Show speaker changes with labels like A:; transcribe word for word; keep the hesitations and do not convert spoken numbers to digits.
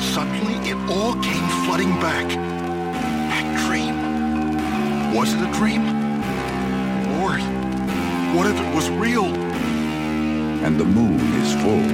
A: Suddenly, it all came flooding back. That dream. Was it a dream? Lord, what if it was real?
B: And the moon is full.